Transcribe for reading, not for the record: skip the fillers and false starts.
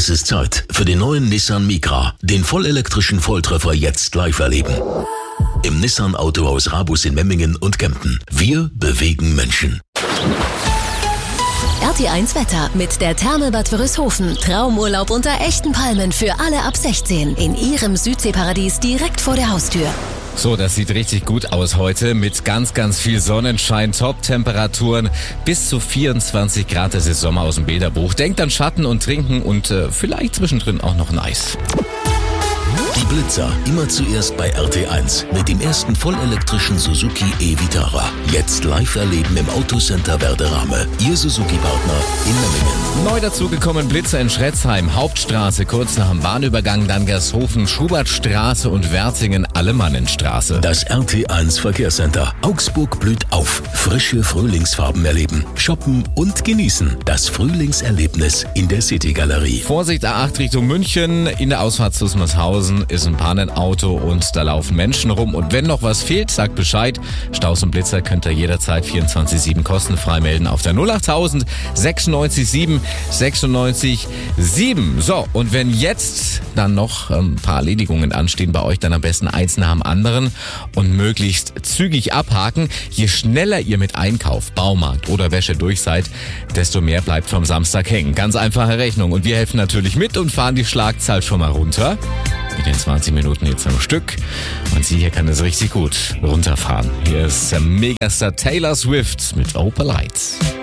Es ist Zeit für den neuen Nissan Micra, den vollelektrischen Volltreffer jetzt live erleben. Im Nissan Autohaus Rabus in Memmingen und Kempten. Wir bewegen Menschen. RT1 Wetter mit der Therme-Bad Wörishofen. Traumurlaub unter echten Palmen für alle ab 16 in Ihrem Südseeparadies direkt vor der Haustür. So, das sieht richtig gut aus heute mit ganz, ganz viel Sonnenschein, Top-Temperaturen, bis zu 24 Grad. Das ist Sommer aus dem Bilderbuch. Denkt an Schatten und Trinken und vielleicht zwischendrin auch noch ein Eis. Die Blitzer immer zuerst bei RT1 mit dem ersten vollelektrischen Suzuki e-Vitara. Jetzt live erleben im Autocenter Werderame. Ihr Suzuki-Partner in Memmingen. Neu dazugekommen Blitzer in Schretzheim, Hauptstraße, kurz nach dem Bahnübergang, dann Gershofen, Schubertstraße und Wertingen, Alemannenstraße. Das RT1 Verkehrscenter. Augsburg blüht auf. Frische Frühlingsfarben erleben, shoppen und genießen. Das Frühlingserlebnis in der City-Galerie. Vorsicht, A8 Richtung München, in der Ausfahrt zu Susmarshausen ist ein Pannenauto und da laufen Menschen rum. Und wenn noch was fehlt, sagt Bescheid. Staus und Blitzer könnt ihr jederzeit 24/7 kostenfrei melden auf der 08000 96 7 96 7. So, und wenn jetzt dann noch ein paar Erledigungen anstehen bei euch, dann am besten eins nach dem anderen und möglichst zügig abhaken. Je schneller ihr mit Einkauf, Baumarkt oder Wäsche durch seid, desto mehr bleibt vom Samstag hängen. Ganz einfache Rechnung. Und wir helfen natürlich mit und fahren die Schlagzahl schon mal runter. Mit den 20 Minuten jetzt am Stück. Und sie hier kann es richtig gut runterfahren. Hier ist der Megastar Taylor Swift mit Opal Lights.